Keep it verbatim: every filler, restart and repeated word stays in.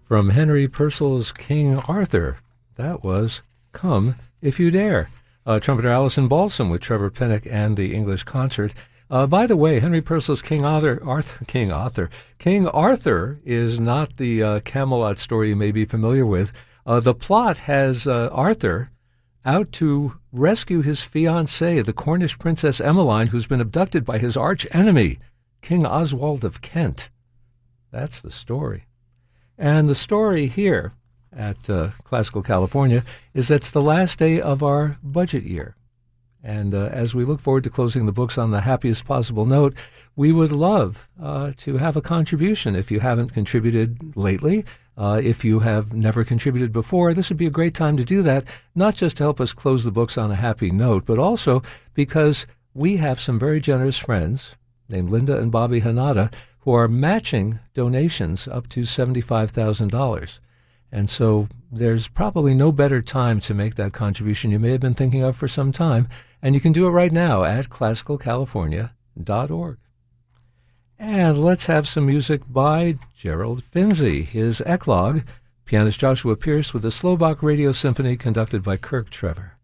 From Henry Purcell's King Arthur, that was Come If You Dare. Uh, trumpeter Alison Balsam with Trevor Pinnock and the English Concert. Uh, by the way, Henry Purcell's King Arthur, Arthur, King Arthur, King Arthur is not the uh, Camelot story you may be familiar with. Uh, the plot has uh, Arthur out to rescue his fiancée, the Cornish Princess Emmeline, who's been abducted by his arch enemy, King Oswald of Kent. That's the story. And the story here at uh, Classical California is that it's the last day of our budget year. And uh, as we look forward to closing the books on the happiest possible note, we would love uh, to have a contribution. If you haven't contributed lately, uh, if you have never contributed before, this would be a great time to do that, not just to help us close the books on a happy note, but also because we have some very generous friends named Linda and Bobby Hanada who are matching donations up to seventy-five thousand dollars. And so there's probably no better time to make that contribution you may have been thinking of for some time, and you can do it right now at classical california dot org. And let's have some music by Gerald Finzi, his Eclogue, pianist Joshua Pierce with the Slovak Radio Symphony conducted by Kirk Trevor.